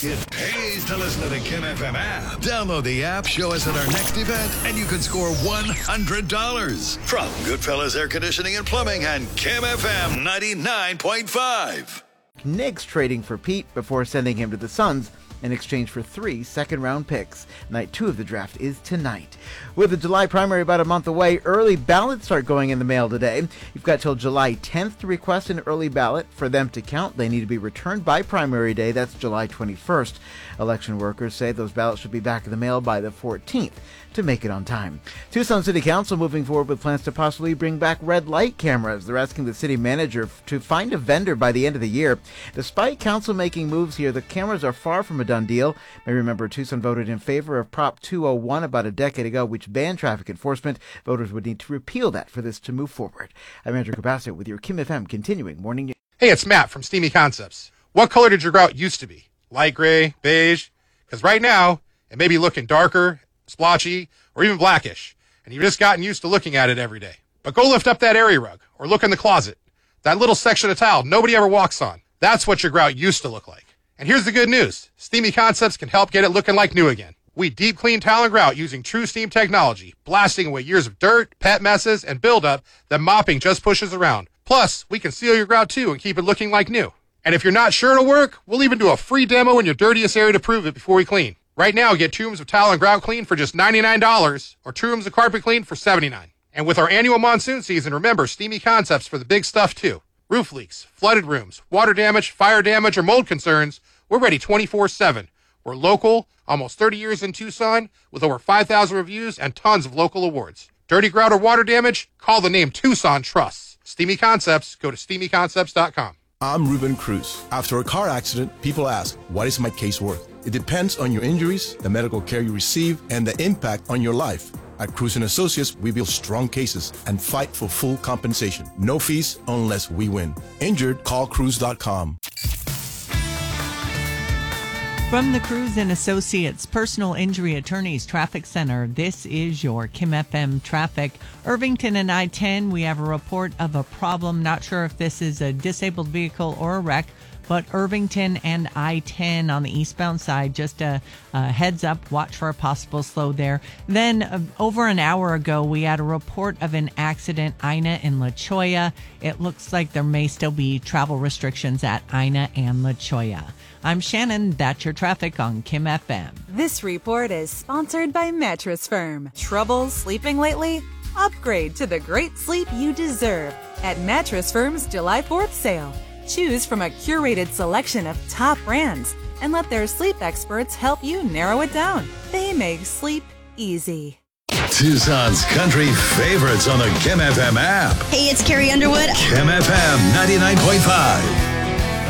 It pays to listen to the Kim FM app. Download the app, show us at our next event, and you can score $100. From Goodfellas Air Conditioning and Plumbing and Kim FM 99.5. Knicks trading for Pete before sending him to the Suns in exchange for 3 second-round picks. Night 2 of the draft is tonight. With the July primary about a month away, early ballots start going in the mail today. You've got till July 10th to request an early ballot. For them to count, they need to be returned by primary day. That's July 21st. Election workers say those ballots should be back in the mail by the 14th to make it on time. Tucson City Council moving forward with plans to possibly bring back red light cameras. They're asking the city manager to find a vendor by the end of the year. Despite council making moves here, the cameras are far from a done deal. You may remember Tucson voted in favor of Prop 201 about a decade ago, which banned traffic enforcement. Voters would need to repeal that for this to move forward. I'm Andrew Cabasso with your Kim FM continuing morning news. Hey, it's Matt from Steamy Concepts. What color did your grout used to be? Light gray, beige? Because right now, it may be looking darker, splotchy, or even blackish, and you've just gotten used to looking at it every day. But go lift up that area rug, or look in the closet. That little section of tile nobody ever walks on. That's what your grout used to look like. And here's the good news. Steamy Concepts can help get it looking like new again. We deep clean tile and grout using True Steam technology, blasting away years of dirt, pet messes, and buildup that mopping just pushes around. Plus, we can seal your grout too and keep it looking like new. And if you're not sure it'll work, we'll even do a free demo in your dirtiest area to prove it before we clean. Right now, get 2 rooms of tile and grout clean for just $99 or 2 rooms of carpet clean for $79. And with our annual monsoon season, remember Steamy Concepts for the big stuff too. Roof leaks, flooded rooms, water damage, fire damage, or mold concerns, we're ready 24/7. We're local, almost 30 years in Tucson, with over 5,000 reviews and tons of local awards. Dirty grout or water damage? Call the name Tucson Trusts. Steamy Concepts, go to steamyconcepts.com. I'm Ruben Cruz. After a car accident, people ask, what is my case worth? It depends on your injuries, the medical care you receive, and the impact on your life. At Cruz & Associates, we build strong cases and fight for full compensation. No fees unless we win. Injured, call Cruz.com. From the Cruz & Associates Personal Injury Attorneys Traffic Center, this is your Kim FM traffic. Irvington and I-10, we have a report of a problem. Not sure if this is a disabled vehicle or a wreck, but Irvington and I-10 on the eastbound side, just a heads up, watch for a possible slow there. Then over an hour ago, we had a report of an accident, Ina and La Cholla. It looks like there may still be travel restrictions at Ina and La Cholla. I'm Shannon, that's your traffic on Kim FM. This report is sponsored by Mattress Firm. Trouble sleeping lately? Upgrade to the great sleep you deserve at Mattress Firm's July 4th sale. Choose from a curated selection of top brands and let their sleep experts help you narrow it down. They make sleep easy. Tucson's country favorites on the Kim FM app. Hey, it's Carrie Underwood. Kim FM 99.5.